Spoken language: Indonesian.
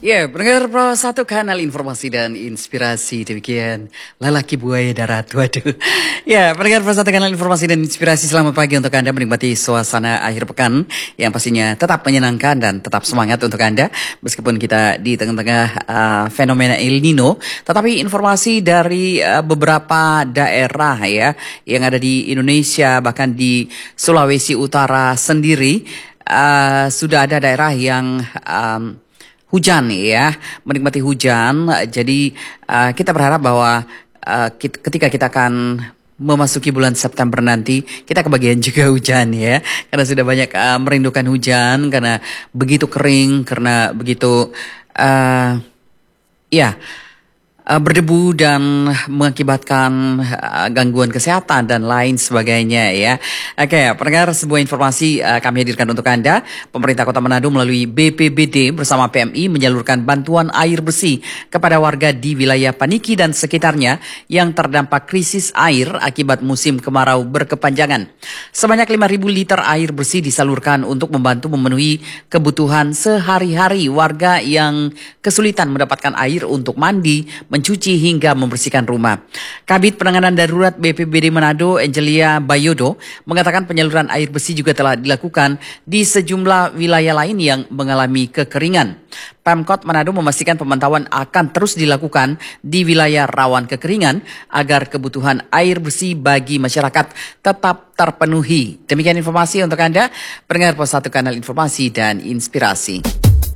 Ya, pendengar Pro Satu Kanal Informasi dan Inspirasi. Demikian lelaki buaya darat. Waduh. Ya, pendengar Pro Satu Kanal Informasi dan Inspirasi. Selamat pagi untuk Anda menikmati suasana akhir pekan yang pastinya tetap menyenangkan dan tetap semangat untuk Anda. Meskipun kita di tengah-tengah fenomena El Nino, tetapi informasi dari beberapa daerah ya yang ada di Indonesia, bahkan di Sulawesi Utara sendiri, sudah ada daerah yang hujan ya, menikmati hujan. Jadi kita berharap bahwa ketika kita akan memasuki bulan September nanti, kita kebagian juga hujan ya. Karena sudah banyak merindukan hujan, karena begitu kering, karena begitu ya berdebu dan mengakibatkan gangguan kesehatan dan lain sebagainya ya. Oke, pendengar, sebuah informasi kami hadirkan untuk Anda. Pemerintah Kota Manado melalui BPBD bersama PMI menyalurkan bantuan air bersih kepada warga di wilayah Paniki dan sekitarnya yang terdampak krisis air akibat musim kemarau berkepanjangan. Sebanyak 5.000 liter air bersih disalurkan untuk membantu memenuhi kebutuhan sehari-hari warga yang kesulitan mendapatkan air untuk mandi, mencuci hingga membersihkan rumah. Kabid Penanganan Darurat BPBD Manado, Angelia Bayodo, mengatakan penyaluran air bersih juga telah dilakukan di sejumlah wilayah lain yang mengalami kekeringan. Pemkot Manado memastikan pemantauan akan terus dilakukan di wilayah rawan kekeringan agar kebutuhan air bersih bagi masyarakat tetap terpenuhi. Demikian informasi untuk Anda, pendengar Pos 1 Kanal Informasi dan Inspirasi.